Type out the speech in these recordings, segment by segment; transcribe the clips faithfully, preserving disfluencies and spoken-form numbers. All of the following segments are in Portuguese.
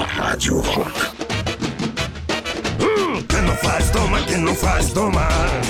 Rádio Rock. Hum, quem não faz, toma, quem não faz, toma.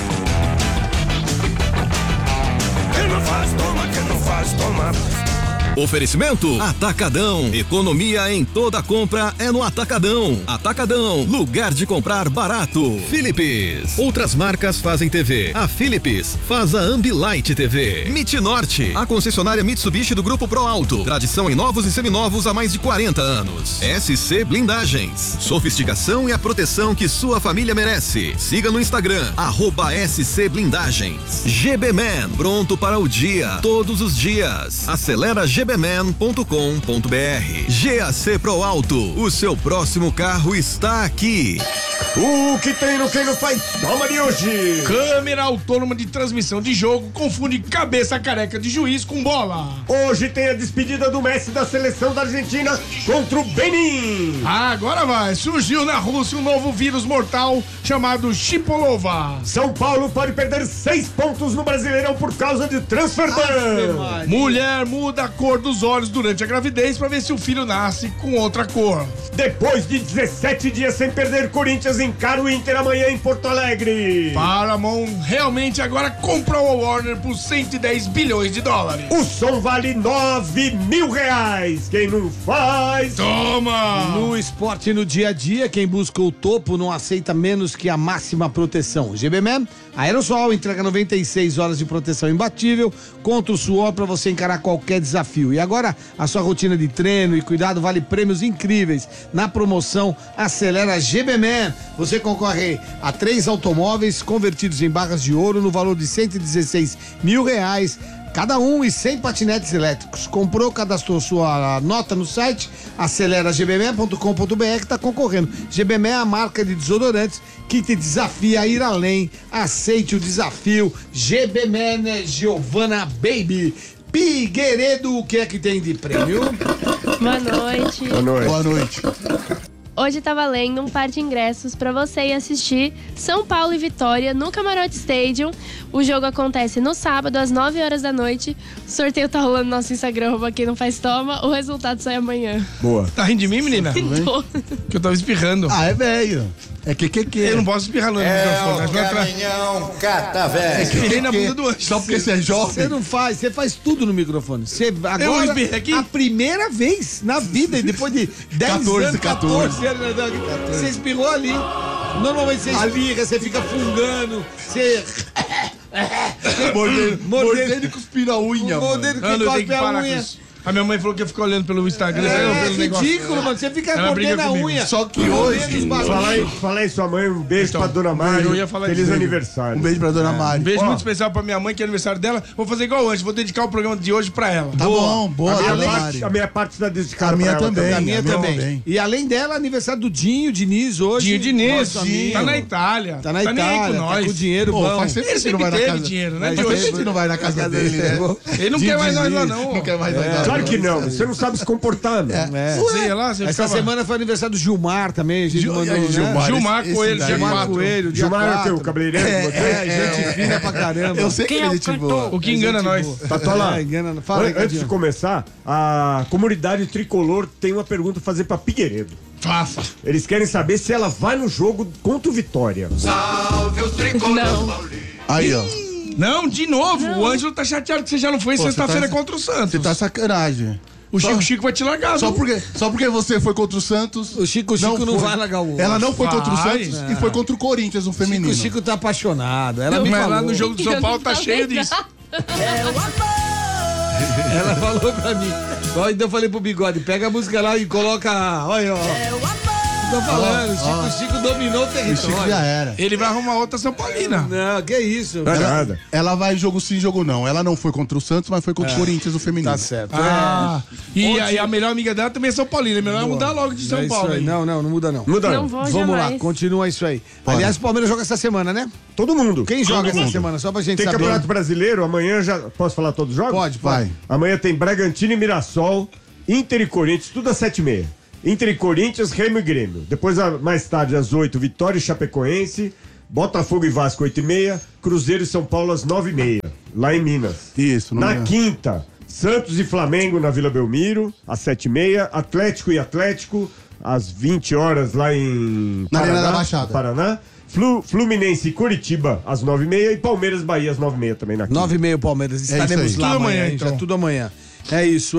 Quem não faz, toma, quem não faz, toma. Oferecimento Atacadão. Economia em toda compra é no Atacadão. Atacadão, lugar de comprar barato. Philips. Outras marcas fazem T V. A Philips faz a Ambilight T V. Mitnorte, a concessionária Mitsubishi do Grupo Pro Alto. Tradição em novos e seminovos há mais de quarenta anos. S C Blindagens. Sofisticação e a proteção que sua família merece. Siga no Instagram, arroba S C Blindagens. G B Man, pronto para o dia, todos os dias. Acelera G B man ponto com ponto b r. G A C Pro Alto, o seu próximo carro está aqui. O que tem no Quem Não Faz Toma de hoje? Câmera autônoma de transmissão de jogo confunde cabeça careca de juiz com bola. Hoje tem a despedida do Messi da seleção da Argentina contra o Benin. Agora vai, surgiu na Rússia um novo vírus mortal chamado Chipolova. São Paulo pode perder seis pontos no Brasileirão por causa de transfer ban. Mulher muda a cor dos olhos durante a gravidez para ver se o filho nasce com outra cor. Depois de dezessete dias sem perder, Corinthians encara o Inter amanhã em Porto Alegre. Paramount realmente agora comprou a Warner por cento e dez bilhões de dólares. O som vale nove mil reais. Quem não faz... Toma! No esporte no dia a dia, quem busca o topo não aceita menos que a máxima proteção. G B M E, Aerosol, entrega noventa e seis horas de proteção imbatível contra o suor para você encarar qualquer desafio. E agora, a sua rotina de treino e cuidado vale prêmios incríveis. Na promoção Acelera G B M E, você concorre a três automóveis convertidos em barras de ouro no valor de cento e dezesseis mil reais cada um e cem patinetes elétricos. Comprou, cadastrou sua nota no site acelera g b m e ponto com ponto b r que está concorrendo. G B M E é a marca de desodorantes que te desafia a ir além. Aceite o desafio. G B M E, né, Giovana Baby. Figueiredo, o que é que tem de prêmio? Boa noite. Boa noite. Boa noite. Hoje tá valendo um par de ingressos pra você ir assistir São Paulo e Vitória no Camarote Stadium. O jogo acontece no sábado, às nove horas da noite. O sorteio tá rolando no nosso Instagram, arroba quem não faz toma. O resultado sai amanhã. Boa. Tá rindo de mim, menina? Tô. Que eu tava espirrando. Ah, é velho. É que que que. Eu não posso espirrar no microfone. Mas vai pra... Caminhão catavés. É que fiquei na bunda do anjo. Só porque você é jovem? Você não faz, você faz tudo no microfone. Você agora, Eu espirrei aqui? a primeira vez na vida, depois de dez anos, quatorze anos, você espirrou ali. Normalmente você espirra, você fica fungando, você... Mordendo, mordendo e cuspindo a unha, mano. Mordendo que Mano, eu tenho cospe que a parar com unha. isso. A minha mãe falou que ia ficar olhando pelo Instagram. É, pelo negócio. ridículo, mano. Você fica Ela briga mordendo a comigo. unha. Só que mordendo hoje- os bagulhos. Fala aí, fala aí, sua mãe, um beijo Então, pra dona Mari. eu ia falar Feliz isso. aniversário. Um beijo pra dona Mari. Um beijo Ó. muito especial pra minha mãe, que é aniversário dela. Vou fazer igual antes, vou dedicar o programa de hoje pra ela. Tá bom, boa, a, minha dona parte, Mari. a minha parte está dedicada A minha pra ela também. A minha A minha também. também. E além dela, aniversário do Dinho, Diniz, hoje. Dinho Diniz, Nosso amigo. tá na Itália. Tá na nem aí Itália, com tá nós. com dinheiro Pô, bom. faz tempo Ele que você não vai na sempre casa. teve dinheiro, né? Faz De tempo hoje. que você não vai na casa dele, né? Ele não De quer mais nós lá, Diniz. não. Não quer mais nós lá. Claro que não, você não sabe se comportar, né? É. Você ia lá, você Essa ficava... semana foi aniversário do Gilmar também, a gente Gil- mandou, e aí, né? Gilmar, Gilmar esse- esse Coelho, daí. Gilmar quatro. Coelho, dia Gilmar é o quatro. teu cabeleireiro de vocês? É, gente fina pra caramba. Eu sei que ele é gente boa. O que engana nós. Tatola, É, engana- fala aí, an- antes de Cadinho. começar, a comunidade tricolor tem uma pergunta a fazer pra Figueiredo. Faça. Eles querem saber se ela vai no jogo contra o Vitória. Não. Aí, ó. Não, de novo. O Ângelo tá chateado que você já não foi Pô, você sexta-feira tá- contra o Santos. Você tá sacanagem. O Só- Chico Chico vai te largar. Só viu? porque, só porque você foi contra o Santos. O Chico Chico não, foi. vai largar o Ela não foi contra o Vai. Santos e foi contra o Corinthians, no feminino. O Chico tá apaixonado. Ela me Mas falou. lá no jogo do São Paulo tá cheio disso. Ela falou pra mim. Ó, então eu falei pro Bigode, pega a música lá e coloca. Olha, ó. Tô falando, o Chico Chico dominou o O Chico território. já era. Ele vai arrumar outra São Paulina. Não, que isso. Não é nada. Ela vai jogo sim, jogo não. Ela não foi contra o Santos, mas foi contra o Corinthians, no feminino. Tá certo. Ah, é. e a, e a melhor amiga dela também é São Paulina. É melhor mudar logo de São É isso Paulo. aí. aí. Não, não, não muda não. Muda Não não. vou Vamos jamais. lá, continua isso aí. Bora. Aliás, o Palmeiras joga essa semana, né? Todo mundo. Quem joga essa mundo. semana? Só pra gente Tem saber. Campeonato Brasileiro, amanhã já... Posso falar todos os jogos? Pode, Vai. pode. Amanhã tem Bragantino e Mirassol, Inter e Corinthians, tudo às sete e meia. Inter e Corinthians, Remo e Grêmio. Depois, a- mais tarde, às oito, Vitória e Chapecoense, Botafogo e Vasco, oito e meia, Cruzeiro e São Paulo, às nove e meia, lá em Minas. Isso, não Na é. quinta, Santos e Flamengo na Vila Belmiro, às sete e meia, Atlético e Atlético, às vinte horas lá em Na Arena Paraná, da Baixada. Paraná. Flu, Fluminense e Curitiba às nove e meia e Palmeiras Bahia às nove e meia também na quinta. nove e meia, Palmeiras. Estaremos isso aí. lá Tudo amanhã, amanhã, hein, já, então. tudo amanhã. É isso,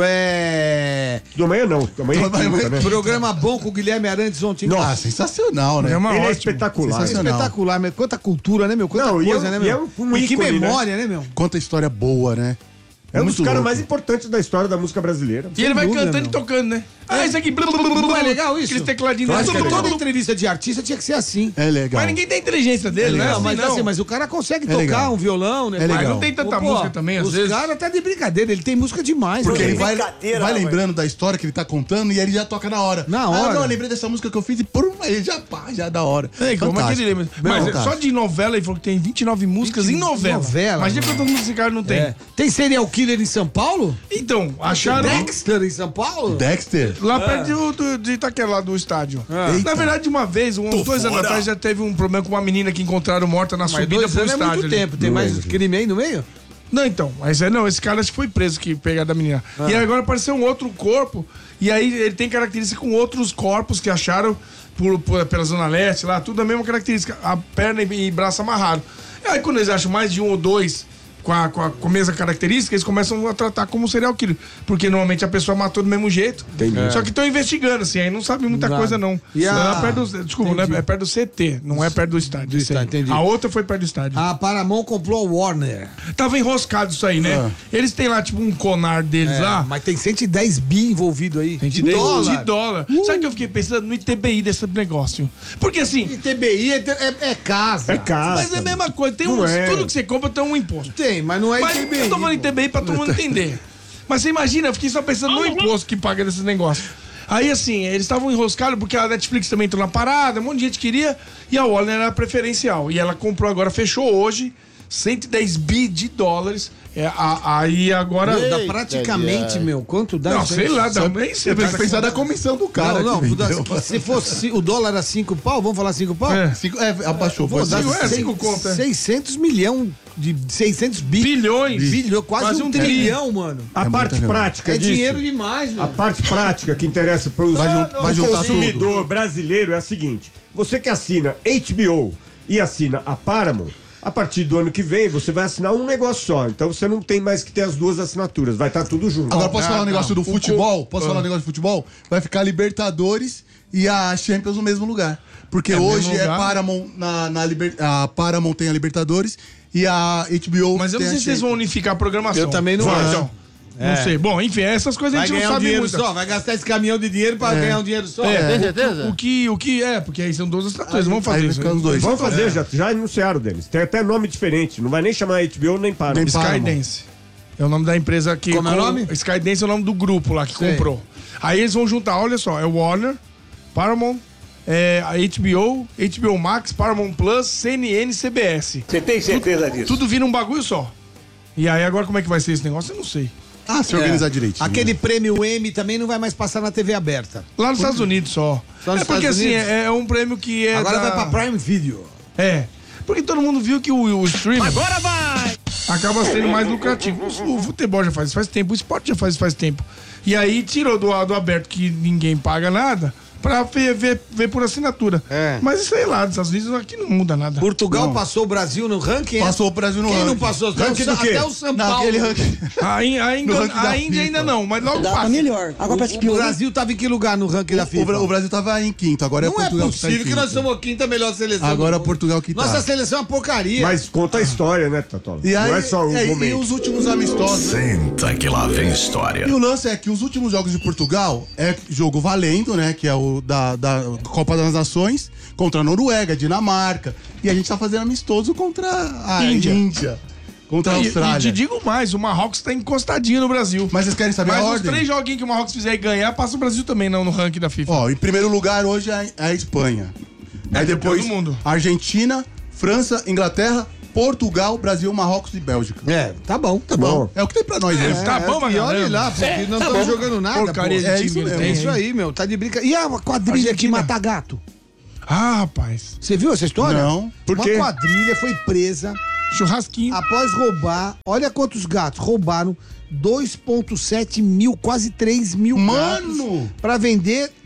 é... Do amanhã não, do amanhã é Amanhã- quinta, né? Programa bom com o Guilherme Arantes ontem. Nossa. Ah, sensacional, né? É uma Ele é ótimo. espetacular. É Sensacional. espetacular, meu. Quanta cultura, né, meu? Quanta Não, e coisa, é um- né, e meu? é um- um E que ícone, né? memória, né, meu? Quanta história boa, né? É um dos Muito caras louco. mais importantes da história da música brasileira. E ele vai dúvida, cantando meu. e tocando, né? Ah, isso aqui. Não é legal isso? Aqueles tecladinhos. Claro né? que é legal. Toda entrevista de artista tinha que ser assim. É legal. Mas ninguém tem inteligência dele, né? Não, Assim, mas não. assim, mas o cara consegue É tocar legal. um violão, né? É Mas legal. não tem tanta Pô, música também, às os vezes. caras tá de brincadeira, ele tem música demais. Porque né? ele vai, Brincadeira, vai né, lembrando da história que ele tá contando e aí ele já toca na hora. Na Ah, hora. não, eu lembrei dessa música que eu fiz e por uma ele já pá, já da hora. É, como é que ele lembra? Mas Fantástico. só de novela ele falou que tem vinte e nove músicas em novela. novela, Imagina mano. quantas músicas esse cara não tem. É. Tem serial killer em São Paulo? Então, acharam. Dexter em São Paulo? Dexter. Lá perto do, do, de Itaquera, lá do estádio. Eita. Na verdade, uma vez, uns dois anos atrás, já teve um problema com uma menina que encontraram morta na Mas subida dois pro anos é estádio. muito ali. tempo. Tem mais crime aí no meio? Não, então, mas é, não, esse cara acho que foi preso que pegaram da menina. E aí agora apareceu um outro corpo, e aí ele tem característica com outros corpos que acharam por, por- pela Zona Leste, lá, tudo a mesma característica, a perna e, e braço amarrado. E aí quando eles acham mais de um ou dois com a, com a, com a mesma característica, eles começam a tratar como serial killer. Porque normalmente a pessoa matou do mesmo jeito. Entendi. Só que estão investigando, assim, aí não sabe muita Nada. coisa, não. E a- Não é perto do, desculpa, não é, é perto do C T, não é perto do estádio. Do estádio, entendi. A outra foi perto do estádio. A Paramount comprou a Warner. Tava enroscado isso aí, né? Ah. Eles têm lá, tipo, um conar deles É, lá. mas tem cento e dez bi envolvido aí. De dólar. De dólar. Sabe que eu fiquei pensando no I T B I desse negócio? Porque assim. E T B I é, é- é casa. É casa. Mas é a mesma coisa. Tem Não um, é. Tudo que você compra tem um imposto. Tem, mas não é Mas I T B I. eu tô falando I T B I pra todo mundo entender. Mas você imagina, eu fiquei só pensando no imposto que paga desses negócios. Aí assim, eles estavam enroscados porque a Netflix também entrou na parada, um monte de gente queria, e a Warner era preferencial. E ela comprou agora, fechou hoje, cento e dez bi de dólares. É, a- aí agora. Dá praticamente, meu, quanto dá Não, isso aí? sei lá, dá nem sei. Você tem que pensar da comissão do cara. Não, que não, dá- vendeu. se fosse o dólar era cinco pau, vamos falar cinco pau? É. Cinco- é, abaixou. Vou Foi dar assim. Cinco, é, seis- cinco conto, é. seiscentos milhão de seiscentos bi. Bilhões. Bilhão, quase, Quase um, um trilhão, mano. A É parte muita grana. prática É disso, dinheiro demais, a mano. parte prática que interessa para Vai jun- vai o juntar consumidor brasileiro é a seguinte: você que assina H B O e assina a Paramount, a partir do ano que vem você vai assinar um negócio só. Então você não tem mais que ter as duas assinaturas, vai estar tudo junto. Agora posso Ah, falar um não. negócio do O futebol? co- Posso Ah. falar um negócio de futebol? Vai ficar Libertadores e a Champions no mesmo lugar. Porque É, hoje mesmo é lugar? Paramount na, na Liber... a Paramount tem a Libertadores e a H B O Mas eu tem não sei a se vocês vão Champions. unificar a programação. Eu também não Vai, acho. então. Não sei. Bom, enfim, essas coisas a Vai gente não ganhar um sabe dinheiro muito. só, vai gastar esse caminhão de dinheiro pra ganhar um dinheiro só. É, Tem o- certeza? O, que, o que é, porque aí são duas assinaturas, vamos fazer Aí isso. fica os dois. Vamos fazer, já, já anunciaram deles. Tem até nome diferente, não vai nem chamar H B O nem Paramount. Nem Paramount. Skydance. É o nome da empresa que... Como é o com- nome? Skydance é o nome do grupo lá que Sei. comprou. Aí eles vão juntar, olha só, é Warner, Paramount, é, a H B O, H B O Max, Paramount Plus, C N N, C B S. Você tem certeza disso? Tudo vira um bagulho só. E aí agora como é que vai ser esse negócio? Eu não sei. Ah, se organizar direitinho. Aquele prêmio M também não vai mais passar na T V aberta. Lá nos Estados Unidos só. Só nos é porque Estados assim, Unidos? é, é um prêmio que é Agora da- vai pra Prime Video. É. Porque todo mundo viu que o, o streaming. Agora vai! Acaba sendo mais lucrativo. O, o futebol já faz isso faz tempo, o esporte já faz isso faz tempo. E aí tirou do, do aberto que ninguém paga nada pra ver, ver, ver por assinatura. É. Mas sei lá, nos Estados Unidos aqui não muda nada. Portugal Não. passou o Brasil no ranking. Passou o Brasil no Quem não ranking. passou? Até, Ranking o, do quê? até o São Paulo. Naquele ranking. A, In- a, Índia- No ranking da a Índia FIFA. ainda não, mas logo Dá passa. melhor. Agora parece que O piorou. Brasil tava em que lugar no ranking da O, FIFA? Bra- o Brasil tava em quinto, agora é Não é Portugal que tá em possível que quinto. nós somos a quinta melhor seleção. Agora do mundo. Portugal que tá. Nossa seleção é uma porcaria. Mas conta a história, né, Tatola? E aí, não é só o é, e momento. os últimos amistosos. né? Senta que lá vem história. E o lance é que os últimos jogos de Portugal é jogo valendo, né? Que é o da, da Copa das Nações, contra a Noruega, Dinamarca. E a gente tá fazendo amistoso contra a Índia. Índia, contra a E, e Austrália. te digo mais, o Marrocos tá encostadinho no Brasil. Mas vocês querem saber Mas a os ordem? três joguinhos que o Marrocos fizer e ganhar, passa o Brasil também não, no ranking da FIFA. Ó, em primeiro lugar hoje é a Espanha. É, Aí depois todo mundo. Argentina, França, Inglaterra, Portugal, Brasil, Marrocos e Bélgica. É, tá bom, tá Bom. bom. É o que tem pra nós, né? tá bom, mas E olha caramba. lá, porque não estamos jogando nada, Porcaria pô. de É time isso que eles mesmo. É têm. isso aí, meu, tá de brincadeira. E a quadrilha que Argentina. mata gato? Ah, rapaz. Você viu essa história? Não. Por Uma quê? quadrilha foi presa Churrasquinho. após roubar, olha quantos gatos, roubaram dois vírgula sete mil, quase três mil Mano! gatos pra vender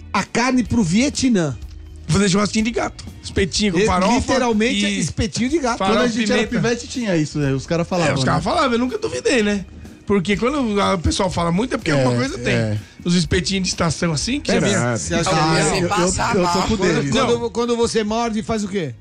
a carne pro Vietnã. Fazer churrasquinho de gato. Espetinho com farofa. Literalmente e... espetinho de gato. Farofa, Quando a gente pimenta. era pivete tinha isso, né? Os caras falavam. É, os caras né? falavam, eu nunca duvidei, né? Porque quando o pessoal fala muito é porque alguma É, coisa tem. é. Os espetinhos de estação assim, que É já vem... nada. Você acha que Ah, é eu, real? eu, eu, eu tô com deles. Quando, quando você morde, faz o quê?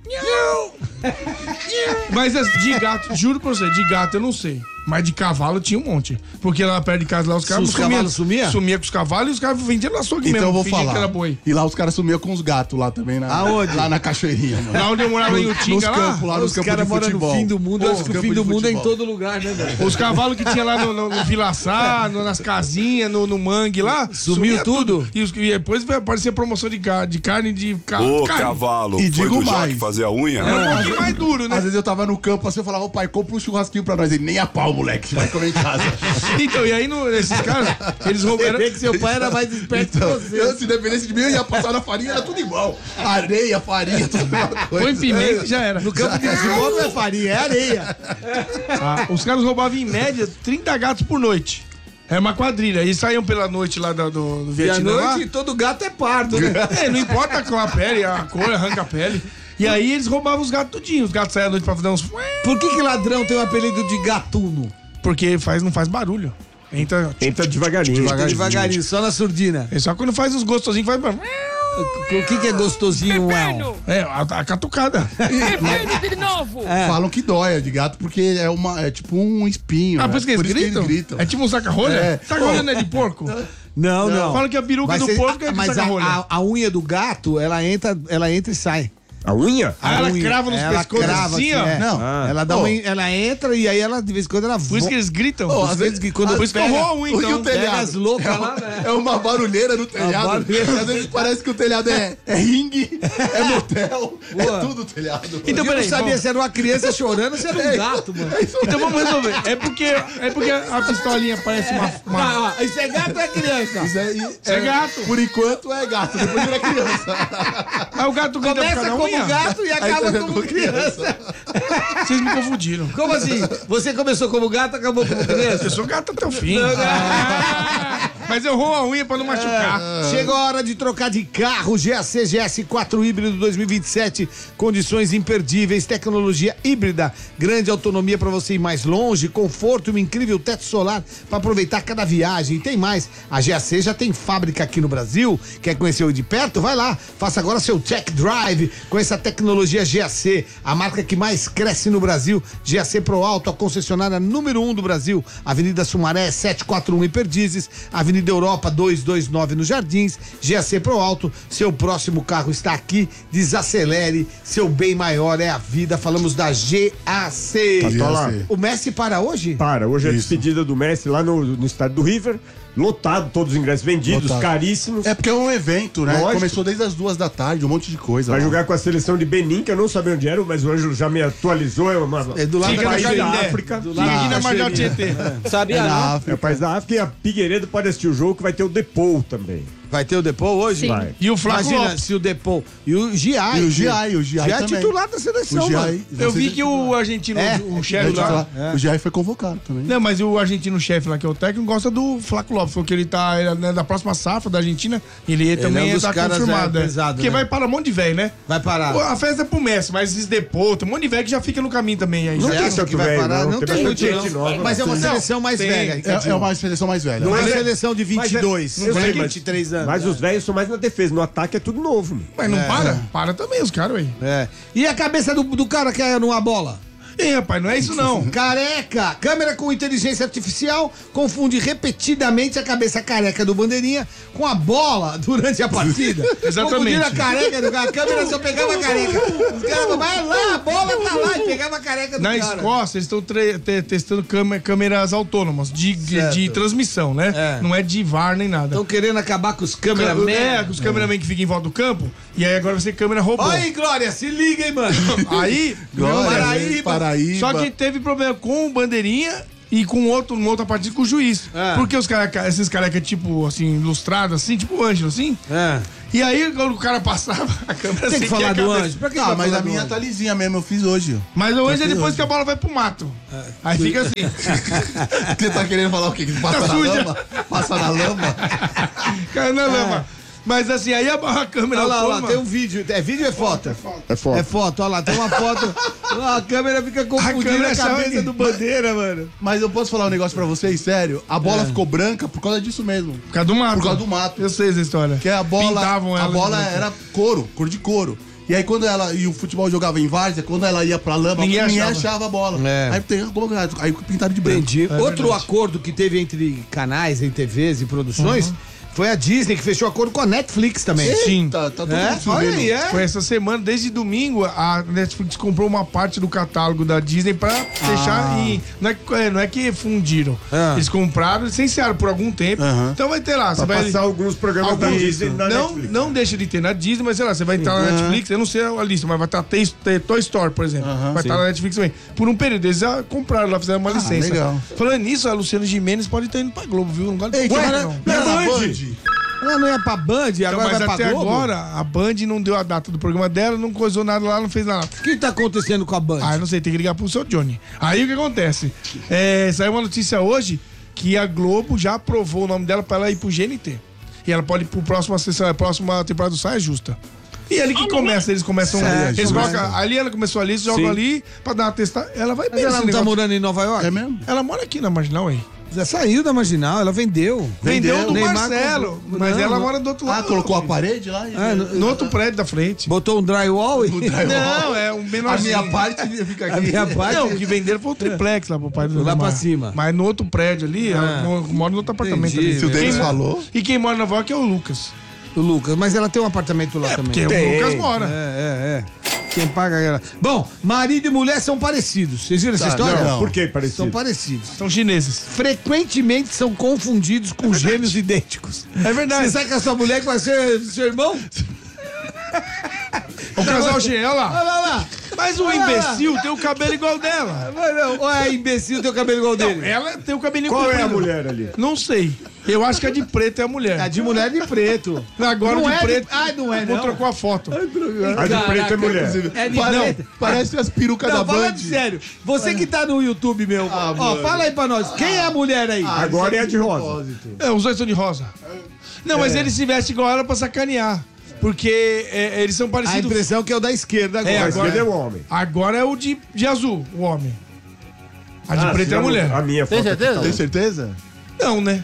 Mas as- de gato, juro pra você, de gato eu não sei. Mas de cavalo tinha um monte. Porque lá perto de casa lá os caras Os cavalos sumia? Sumia com os cavalos e os caras vendiam no açougue Então mesmo. eu vou fingia falar. que era boi. E lá os caras sumiam com os gatos lá também. Na, Aonde? Lá na cachoeirinha, mano. Lá onde eu morava em Nos Utinga lá, campos, lá nos Os campos caras de moram no futebol. fim do mundo. Eu acho que o Campo fim de do mundo é em futebol. todo lugar, né, velho? os cavalos que tinha lá no, no, no Vilaçá, no- nas casinhas, no, no mangue lá. Sumiu sumia tudo? E, os- e depois vai aparecer promoção de, ca- de carne de ca- Ô, carne. cavalo, E foi digo do Jaque mais. fazer a unha? É um pouquinho mais duro, né? Às vezes eu tava no campo assim, eu falava, ô pai, compra um churrasquinho pra nós. Ele, nem a pau, moleque, vai comer em casa. Então, e aí no, esses caras, eles roubaram. Vê que seu pai era mais esperto Então, que você. eu, se dependesse de mim, eu ia passar na farinha, era tudo igual. Areia, farinha, tudo a mesma coisa. Põe pimenta e já era. No campo de futebol não é farinha, é areia. Ah, os caras roubavam em média trinta gatos por noite. Era uma quadrilha. Eles saíam pela noite lá do, do, do E à Vietnã. lá. noite todo gato é pardo, né? É, não importa qual a pele, a cor, arranca a pele. E aí eles roubavam os gatos tudinho. Os gatos saíam à noite pra fazer uns. Por que que ladrão tem o apelido de gatuno? Porque faz, não faz barulho. Entra. Entra devagarinho. Devagarinho, devagarinho, só na surdina. É só quando faz os gostosinhos que faz. O que que é gostosinho, uau? É, a, a catucada. Falam que dói de gato porque é, uma, é tipo um espinho. Ah, né? por isso que eles, gritam? É tipo um saca-rolha? É. Saca-rolha não é de porco? Não, não. Falam que a peruca Mas do cê- porco é de Mas a, saca-rolha. a, a unha do gato, ela entra, ela entra e sai. A unha? Ah, ela unha. crava nos Ela pescoços crava assim, ó. é. Não. Ah. Ela, dá Pô. uma, ela entra e aí ela, de vez em quando, ela Por isso que eles gritam. Ô, Por às isso vezes que- que quando Por isso que eu pega- roubo, o- então. E o telhado? Pega as loucas é, lá, uma, né? é uma barulheira no telhado. barulheira. E às vezes parece que o telhado é, é ringue, é motel, Boa. é tudo telhado. Então, Eu não peraí, sabia vamos- se era uma criança chorando ou se era um gato, mano. Então vamos resolver. É porque, é porque a pistolinha parece uma. uma... Ah, ah, isso é gato ou é criança? Isso aí é gato. Por enquanto é gato, depois vira criança. Aí o gato grita por Começa causa da como unha. gato e Aí acaba tá como como criança. Vocês me confundiram. Como assim? Você começou como gato, acabou como criança? Eu sou gato até o fim. Ah, mas eu roubo a unha pra não machucar. Chegou a hora de trocar de carro. G A C G S quatro híbrido dois mil e vinte e sete. Condições imperdíveis, tecnologia híbrida, grande autonomia para você ir mais longe, conforto e um incrível teto solar para aproveitar cada viagem. E tem mais. A G A C já tem fábrica aqui no Brasil. Quer conhecer o de perto? Vai lá. Faça agora seu check drive com essa tecnologia G A C, a marca que mais cresce no Brasil. G A C Pro Alto, a concessionária número um do Brasil. Avenida Sumaré setecentos e quarenta e um em Perdizes, Avenida Europa duzentos e vinte e nove nos Jardins. G A C Pro Alto, seu próximo carro está aqui. Desacelere, seu bem maior é a vida. Falamos da G A C. Tá lá. O Messi para hoje? Para, hoje é a Isso. despedida do Messi lá no, no estádio do River. Lotado, todos os ingressos vendidos, Lotado. caríssimos. É porque é um evento, né? Lógico. Começou desde as duas da tarde, um monte de coisa. Vai lá. jogar com a seleção de Benin, que eu não sabia onde era, mas o Ângelo já me atualizou. É, uma, É do lado Fica da na país da Canindé. África. Fica aqui na Marginal Tietê. Sabia É na não? É África. o país da África e a Figueiredo pode assistir o jogo, que vai ter o Depou também. Vai ter o Depou hoje? Sim. Vai. E o Flaco Imagina Lopes. se o Depou e o Giai. E o Giai, o Giai Giai é também. titular da seleção, O Giai, mano. Eu vi que o argentino, É, o é chefe lá. titular. O Giai foi convocado também. Não, mas o argentino chefe lá, que é o técnico, gosta do Flaco Lopes, porque ele tá ele é da próxima safra da Argentina, ele, também é um dos tá caras, confirmado. é, é. pesado, Porque né? vai para um monte de velho, né? Vai parar. Pô, a festa é pro Messi, mas esses depô, tem um monte de velho que já fica no caminho também aí. Não já. tem acha tanto que vai velho, parar? não. Não Tem tem muito, bastante gente não. nova. Mas é uma Não, seleção mais tem. velha. É, Ricardinho. é uma seleção mais velha. Não é Mas é- seleção de vinte e dois, Eu não é sei, vinte e três anos. Mas os velhos são mais na defesa. No ataque é tudo novo. meu. Mas não para? Para também os caras, aí. É. E a cabeça do, do cara que é numa bola? Ei, rapaz, não é isso não. Careca! Câmera com inteligência artificial confunde repetidamente a cabeça careca do bandeirinha com a bola durante a partida. Exatamente. Confundiram a careca do cara. A câmera só pegava a careca. Os caras, vai lá, a bola tá lá e pegava a careca do Na cara. Escócia, eles estão tre- te- testando câmera- câmeras autônomas de, de, Certo. de transmissão, né? É. Não é de V A R nem nada. Estão querendo acabar com os Câmera, câmeras. é, com os cameramen que ficam em volta do campo, e aí agora vai ser câmera robô. Olha aí, Glória, se liga, hein, mano. Aí, Glória, Paraíba. Paraíba. só que teve problema com o bandeirinha e com outro, uma outra partida com o juiz. É. Porque os careca, esses careca, tipo, assim, ilustrados, assim, tipo o Ângelo, assim. É. E aí, quando o cara passava, a câmera Tem que seguia falar a do cabeça. anjo. Pra que Ah, vai mas falar a do minha anjo? tá lisinha mesmo, eu fiz hoje. Mas o Ângelo é fiz depois hoje. que a bola vai pro mato. Aí fica assim. Você tá querendo falar o quê? Que passa Tá na suja. lama? Passa na lama? Caiu na lama. Mas assim, aí a, a câmera... Olha lá, olha lá, toma- tem um vídeo. É vídeo ou é foto? É foda. É foto, olha lá, tem uma foto. A câmera fica confundindo câmera a, achava cabeça que- do Bandeira, mano. Mas eu posso falar um negócio pra vocês, sério? A bola ficou branca por causa disso mesmo. Por causa do mato. Por causa do mato. Eu sei essa história. Que a bola, Pintavam a ela bola de branco. era couro, cor de couro. E aí quando ela e o futebol jogava em várzea, quando ela ia pra lama, Ninguém ninguém, achava. achava. a bola. É. Aí tem aí pintaram de branco. Entendi. Outro verdade. acordo que teve entre canais, em T Vs e produções, foi a Disney que fechou acordo com a Netflix também. Sim. Tá, tá todo É? mundo se Olha vendo. aí, é. Foi essa semana, desde domingo, a Netflix comprou uma parte do catálogo da Disney pra deixar em. Não é, que- é, não é que fundiram. Ah. Eles compraram, licenciaram por algum tempo. Aham. Então vai ter lá. Você Pra vai. passar alguns programas da Alguns. Disney na não, Netflix. não deixa de ter na Disney, mas sei lá, você vai entrar na Netflix, eu não sei a lista, mas vai estar ter, ter Toy Story, por exemplo. Aham, vai estar sim. na Netflix também. Por um período, eles já compraram lá, fizeram uma licença. legal. Falando nisso, a Luciana Gimenez pode estar indo pra Globo, viu? Não gosto de Ei, Ué, cara, não. não é Band. na Band. Ela não ia pra Band, Então, agora mas vai pra até Globo? agora, a Band não deu a data do programa dela, não coisou nada lá, não fez nada. O que tá acontecendo com a Band? Ah, eu não sei, tem que ligar pro seu Johnny. Aí o que acontece? É, saiu uma notícia hoje que a Globo já aprovou o nome dela pra ela ir pro G N T. E ela pode ir pro próximo sessão, a próxima temporada do Saia Justa. E ali que começa, eles começam. Saia Eles Justa. colocam, ali ela começou ali, eles jogam ali pra dar uma testada. Ela vai Mas bem ela nesse não tá negócio. morando em Nova York? É mesmo? Ela mora aqui na Marginal, hein? Já saiu da Marginal, ela vendeu. Vendeu, Vendeu, do Neymar Marcelo. comprou. Mas Não, ela não. mora do outro Ah, lado. colocou a parede lá? E... Ah, no- No outro prédio da frente. Botou um drywall e... Não, é um A menorzinho. minha parte fica aqui. A minha parte... Não, o que venderam foi o triplex lá pro pai do Lá Neymar. pra cima. Mas no outro prédio ali, Ah. ela mora no outro apartamento Entendi. ali. Se o Denis Quem- falou. E quem mora na Nova York é o Lucas. O Lucas, mas ela tem um apartamento lá É, também. porque o Lucas mora. É, é, é. Quem paga ela. Bom, marido e mulher são parecidos. Vocês viram essa Tá, história? não. Por que São parecido? parecidos. São chineses. Frequentemente são confundidos com gêmeos idênticos. É verdade. Você sabe que a sua mulher vai ser seu irmão? O casal G, olha lá. Olha lá. Mas o Olha lá. imbecil tem o cabelo igual dela. Mas não, ou é imbecil ter o cabelo igual dele? Ela tem o cabelinho Qual é a comprido. mulher ali? Não sei. Eu acho que a de preto é a mulher. A de mulher de preto. Agora Não de é de- preto. Ah, não é, Vou não. trocou a foto. A de Caraca, preto é mulher. É de Pare- preto. Parece as perucas Não, da Band. falando sério. Você que tá no YouTube, meu. Ah, ó, mano. fala aí pra nós. Quem é a mulher aí? Agora é a de rosa. Propósito. É, os dois são de rosa. Não, mas eles se vestem igual ela pra sacanear. Porque é, eles são a parecidos. impressão que é o da esquerda agora. É, A agora- esquerda é o homem. Agora é o de, de azul, o homem. A de Ah, preto sim, é a mulher. A minha foto. aqui tá Tem certeza? Não, né?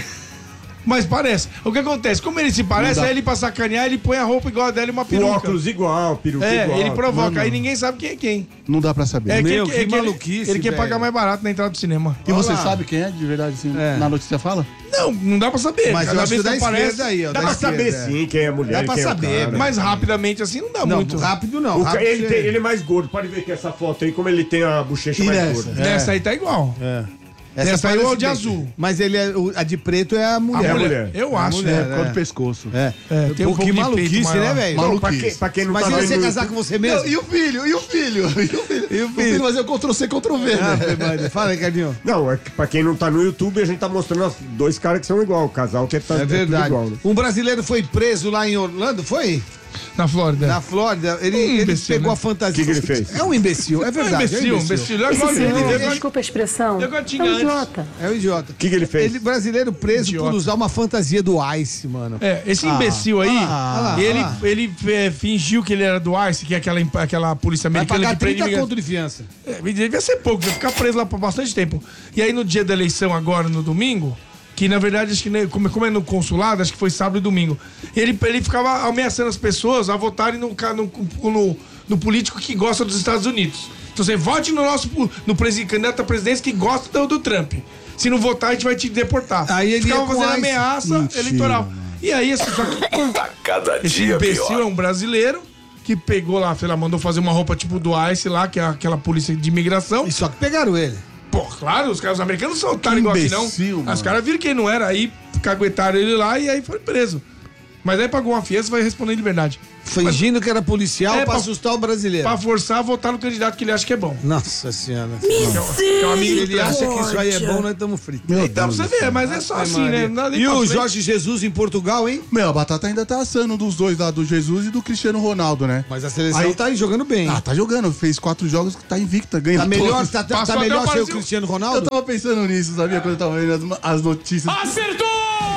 Mas parece. O que acontece? Como ele se parece, Não dá. aí ele pra sacanear, ele põe a roupa igual a dela e uma O peruca. óculos igual, peruca É, igual. ele provoca. Não, Aí não. ninguém sabe quem é quem. Não dá pra saber. É Meu, que, que é ele- maluquice, Ele, quer velho. pagar mais barato na entrada do cinema. E você Olha lá. sabe quem é de verdade, assim? É. Na notícia fala? Não, não dá pra saber. Mas eu Cada acho vez que da que aparece, esquerda aí, ó. Dá da pra saber esquerda, é. sim quem é a mulher Dá e pra quem saber, é o cara. velho. mais rapidamente assim não dá Não, muito. rápido não. O ca- rápido ele, você- tem- ele é mais gordo. Pode ver que essa foto aí, como ele tem a bochecha E mais nessa? gorda. Nessa aí tá igual. Essa aí é o parece de bem. azul. Mas ele é, o- a de preto é a A mulher. mulher. mulher. Eu É a acho. mulher, né? Por causa do pescoço. É. É, tem um Pô, pouco que de maluquice, peito né, maior. velho? Não, pra, Maluquice. quem, pra quem não Imagina tá você vendo... casar com você mesmo. Não, e o filho? E o filho? E o filho? E o O filho fazer o Ctrl-C, Ctrl-V, Ah, né? Mano, fala aí, Cardinho. Não, é que pra quem não tá no YouTube, a gente tá mostrando os dois caras que são igual. O casal que tá É tudo verdade. igual, né? Um brasileiro foi preso lá em Orlando, foi? Na Flórida. Na Flórida. Ele, Um ele imbecil, pegou né? a fantasia. O que que ele fez? É um imbecil, é É um verdade. imbecil, é um imbecil. Eu gosto Esse dele. senhor, Eu gosto- desculpa a expressão, Eu gosto é de um antes. idiota. É um idiota. O que, que ele fez? Ele, brasileiro preso Idiota. por usar uma fantasia do Ice, mano. É, esse imbecil aí, ah, ele, ah. ele é, fingiu que ele era do ICE, que é aquela, aquela polícia Vai americana pagar que prende trinta imigrante. conto de fiança. É, devia ser pouco, vai ficar preso lá por bastante tempo. E aí no dia da eleição, agora no domingo, que na verdade, acho que né, como, como é no consulado, acho que foi sábado e domingo, ele, ele ficava ameaçando as pessoas a votarem no, ca- no, no, no político que gosta dos Estados Unidos. Então você vote no nosso pu- no presi- candidato à presidência que gosta do, do Trump. Se não votar, a gente vai te deportar. Aí ele ficava ia com fazendo ICE. ameaça Mentira, eleitoral. mano. E aí, assim, só que Tá cada esse dia imbecil pior. é um brasileiro que pegou lá, sei lá, mandou fazer uma roupa tipo do ICE lá, que é aquela polícia de imigração. E só que pegaram ele. Pô, claro, os caras os americanos não são otários igual assim, imbecil, não. mano. Os caras viram quem não era, aí caguetaram ele lá e aí foi preso. Mas aí pagou uma fiança e vai responder em liberdade. Fingindo que era policial É, pra pra- assustar o brasileiro. Pra forçar a votar no candidato que ele acha que é bom. Nossa senhora. Que é um- que é um amigo Se do ele Trump. acha que isso aí é bom, nós estamos fritos. Meu Então, Deus você do céu. vê, mas é só assim, né? Nada E pra o frente. Jorge Jesus em Portugal, hein? Meu, a batata ainda tá assando dos dois lá, do Jesus e do Cristiano Ronaldo, né? Mas a seleção Aí- tá aí jogando bem. Ah, tá jogando. Fez quatro jogos que tá invicta, ganha Tá melhor, todos. tá, tá, Passou tá até melhor o ser o Brasil. Cristiano Eu Ronaldo? tava pensando nisso, sabia? Quando eu tava vendo as, as notícias. Acertou!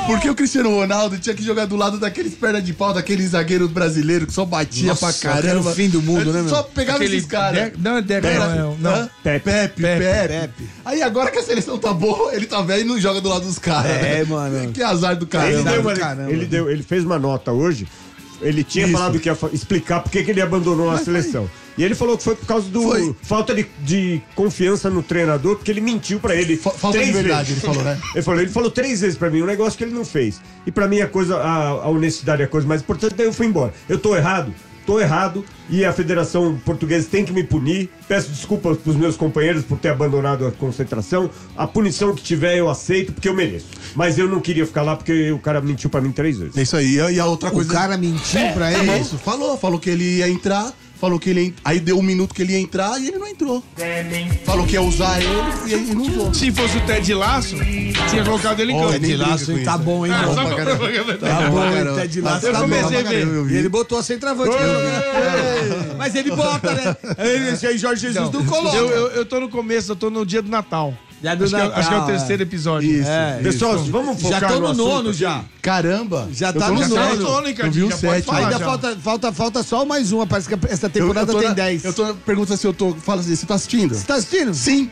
Porque o Cristiano Ronaldo tinha que jogar do lado daqueles perna de pau, daqueles zagueiros brasileiros que só batia Nossa, pra caramba. era o fim do mundo, né, meu? Só pegava Aquele esses caras. De- Não, é Deca, não, não. não. Hã? Pepe, Pepe, Pepe, Pepe. Aí agora que a seleção tá boa, ele tá velho e não joga do lado dos caras. É, né? mano. Que azar do Ele, caramba. deu uma- caramba. ele, deu, ele fez uma nota hoje. Ele tinha Isso. falado que ia fa- explicar por que que ele abandonou a seleção. E ele falou que foi por causa do Foi. falta de, de confiança no treinador, porque ele mentiu pra ele. Fa- falta de três verdade, vezes. ele falou, né? Ele falou, ele falou três vezes pra mim, um negócio que ele não fez. E pra mim a coisa, a, a honestidade é a coisa mais importante, daí eu fui embora. Eu tô errado? Tô errado e a Federação Portuguesa tem que me punir. Peço desculpas pros meus companheiros por ter abandonado a concentração. A punição que tiver eu aceito porque eu mereço. Mas eu não queria ficar lá porque o cara mentiu pra mim três vezes. É isso aí. E a outra O coisa. cara mentiu pra É ele. isso, falou, falou que ele ia entrar, falou que ele ia, aí deu um minuto que ele ia entrar e ele não entrou. Falou que ia usar ele e ele não usou. Se fosse o Ted Laço, tinha colocado ele em Ó, campo. nem Ted brinca Laço, com hein? Tá isso. bom, hein, Ah, bom só pra pra caramba. propaganda. Tá bom, hein, caramba. Ted Tá Laço. Eu tá bom comecei pra a ver. caramba, eu vi. E ele botou a centroavante. pra jogar. Mas ele bota, né? Esse aí, Jorge Jesus não coloca. Eu, eu, eu tô no começo, eu tô no dia do Natal. Dia do acho, que é, Natal, acho que é o é. terceiro episódio. Isso. É, Pessoal, vamos focar já tô no assunto nono aqui. já. Caramba. Já Eu tá tô no Já tá nono. no nono, hein, Eu vi o já pode sete. falar Ainda já. falta, falta, falta só mais uma. Parece que essa Eu, temporada eu tô tem na- dez. Eu tô pergunta se eu tô. Fala assim, você tá assistindo? Você tá assistindo? Sim.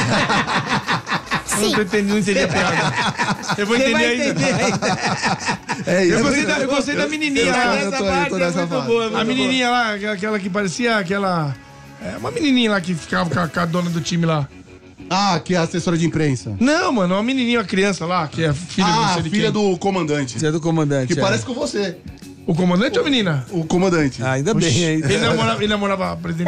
Eu não tô entendendo, não entendi a piada. Eu vou Você entender vai ainda. entender ainda. É isso. Eu gostei da, eu gostei da menininha lá. Eu tô- eu tô nessa fase. A menininha lá, aquela que parecia aquela... É, uma menininha lá que ficava com a, com a dona do time lá. Ah, que é a assessora de imprensa. Não, mano, uma menininha, uma criança lá, que é filha do não Ah, sei de filha quem. do comandante. Você é do comandante. Que é. parece com você. O comandante ou a menina? O comandante. Ah, ainda bem aí. Ele namorava, ele namorava a presidente.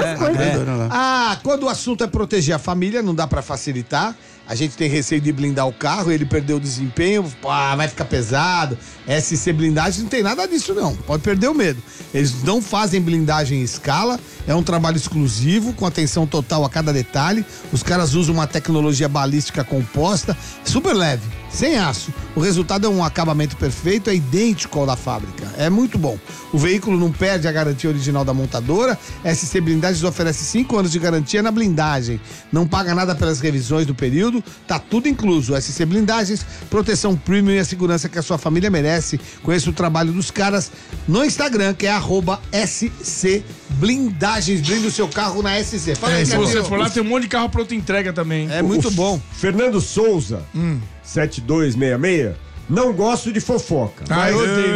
É. Ah, quando o assunto é proteger a família, não dá pra facilitar. A gente tem receio de blindar o carro, ele perdeu o desempenho, pá, vai ficar pesado. S C Blindagem não tem nada disso, não. Pode perder o medo. Eles não fazem blindagem em escala, é um trabalho exclusivo, com atenção total a cada detalhe. Os caras usam uma tecnologia balística composta, super leve, sem aço. O resultado é um acabamento perfeito, é idêntico ao da fábrica. É muito bom. O veículo não perde a garantia original da montadora. S C Blindagens oferece cinco anos de garantia na blindagem. Não paga nada pelas revisões do período, tá tudo incluso. S C Blindagens, proteção premium e a segurança que a sua família merece. Conheça o trabalho dos caras no Instagram, que é arroba S C Blindagens. Blinde o seu carro na S C. Fala É, aí, se você Cadinho. for lá, tem um monte de carro pronto entrega também. É muito bom. Fernando Souza, Hum. sete dois seis seis. Não gosto de fofoca. Ah, eu odeio.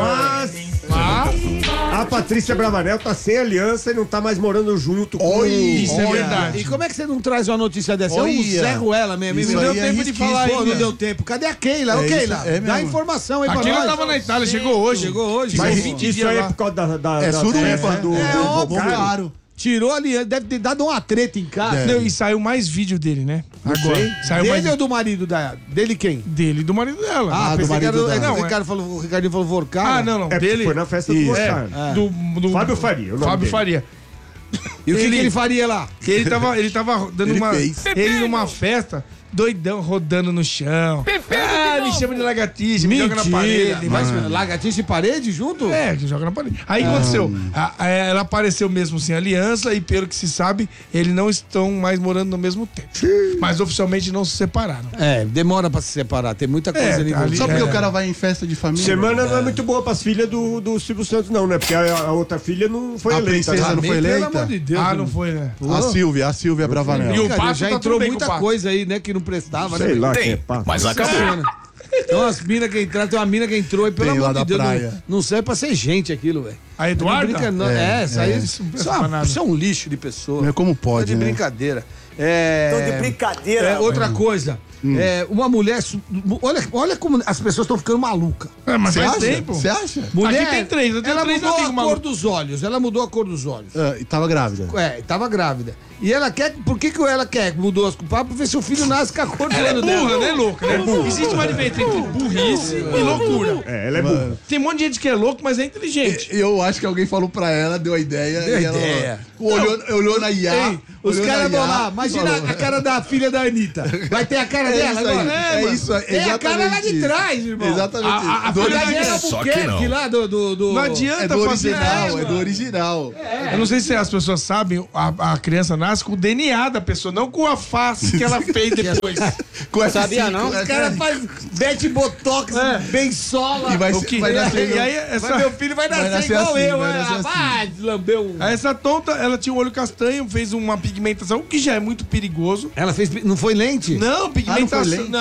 Mas Ah, a Patrícia Bravanel tá sem aliança e não tá mais morando junto com Olha, isso é olha. verdade. E como é que você não traz uma notícia dessa? Eu Olha. zerro ela mesmo. Isso Não aí deu é tempo de risquinho, falar pô, ainda. Não né? deu tempo. Cadê a Keila? Ô, É Keila, isso, é dá mesmo. informação aí pra aquele nós. tava na Itália, chegou hoje. Chegou hoje. Mas chegou. vinte isso dias aí é lá. por causa da, da, É da suruba tarefa do, É do- do óbvio, cara. Claro. Tirou ali, deve ter dado uma treta em casa. É. Não, e saiu mais vídeo dele, né? Agora. Saiu mais Dele ou do marido da... Dele quem? dele e do marido dela. Ah, do pensei que marido era, do- é que dela. o Ricardo falou, o Ricardinho falou Vorcar. Ah, não, não. É porque dele. foi na festa do Isso. Oscar. É, do, do Fábio Faria, o nome Fábio dele. Faria. E o que, Ele- que ele faria lá? Que ele tava, ele tava dando Ele uma. fez. Ele numa festa, doidão, rodando no chão. Ah, me chama de lagartixa, me joga na parede. Mas lagartixa e parede junto? É, que joga na parede. Aí aconteceu. a- a- ela apareceu mesmo sem aliança e, pelo que se sabe, eles não estão mais morando no mesmo tempo. Mas oficialmente não se separaram. É, demora pra se separar. Tem muita coisa É, ali. ali- Só porque É. o cara vai em festa de família. Semana não é muito boa pras filhas do, do Silvio Santos, não, né? Porque a, a outra filha não foi A eleita. princesa né? não foi Pelo eleita? amor de Deus. Ah, não foi, né? A Silvia, a Silvia Bravanel. E o Cara, Pato já tá entrou tudo bem muita com o Pato. coisa aí, né, que não prestava, Sei né? lá quem é Tem, pato. mas acabou. Tem umas minas que entraram, tem uma mina que entrou aí, pelo Tem lá amor de da Deus, praia. não, não serve pra ser gente aquilo, velho. A Eduarda? Não brinca, não. É, essa aí, Isso isso, não é presta pra uma- nada. isso é um lixo de pessoa. É como pode, Tá de né? brincadeira. É... Tô de brincadeira. É, outra coisa, Hum. é, uma mulher. su- Olha, olha como as pessoas estão ficando malucas. É, mas Você faz acha? tempo. Você acha? Mulher, Aqui tem três, eu tenho ela três mudou a amigos cor malucos. dos olhos. Ela mudou a cor dos olhos. Ah, e tava grávida. É, tava grávida. E ela quer. Por que, que ela quer? Mudou as culpadas pra ver se o filho nasce com a cor do Ela é olho burra, dela. né, louca? Né? Existe uma diferença entre burrice e loucura. É, ela é burra. Tem um monte de gente que é louco, mas é inteligente. Eu acho que alguém falou pra ela, deu a ideia. Deu e ela- ideia. Olhou, olhou na I A. Ei, os olhou caras na vão I A, lá, imagina falou. a cara da filha da Anitta. Vai ter a cara É dela isso aí, agora? é mano. isso aí, Tem a cara lá exatamente de isso. trás, irmão. Exatamente A- a- a Do filha da original. Daniela Só que Albuquerque não. lá do... do, do... Não adianta É do fazer original, isso. é do original. Eu não sei se as pessoas sabem, a, a criança nasce com o D N A da pessoa, não com a face que ela fez depois. Com F cinco, Sabia não? é, Os caras fazem bete botox, É. bem sola. E vai, O ser- que- vai e nascer. aí, no- essa, Mas meu filho vai nascer, nascer igual assim, eu. vai Vai, nascer vai lamber um... essa tonta, ela tinha o olho castanho, fez uma pigmentação, o que já é muito perigoso. Ela fez... Não foi lente? Não, Ah, não foi pigmentação. lente?